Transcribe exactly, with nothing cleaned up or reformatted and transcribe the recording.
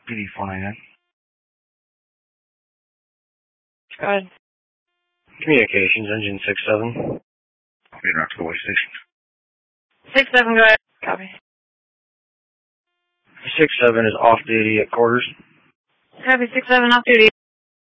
P D four ninety-nine. Go ahead. Communications, engine six seven. Be in Roxville Way Station. six seven, go ahead. Copy. six seven is off duty at quarters. Copy, six seven off duty.